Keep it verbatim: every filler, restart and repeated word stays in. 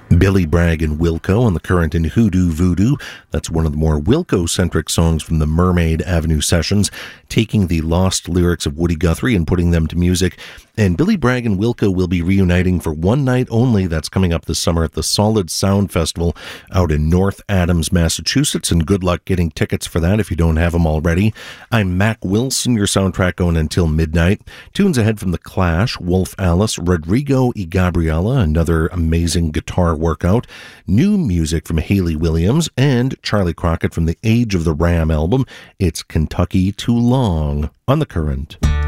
Billy Bragg and Wilco on the Current in Hoodoo Voodoo. That's one of the more Wilco-centric songs from the Mermaid Avenue sessions, taking the lost lyrics of Woody Guthrie and putting them to music. And Billy Bragg and Wilco will be reuniting for one night only. That's coming up this summer at the Solid Sound Festival out in North Adams, Massachusetts. And good luck getting tickets for that if you don't have them already. I'm Mac Wilson, your soundtrack going until midnight. Tunes ahead from The Clash, Wolf Alice, Rodrigo y Gabriela, another amazing guitar workout. New music from Hayley Williams and Charlie Crockett from the Age of the Ram album. It's Kentucky Too Long on The Current.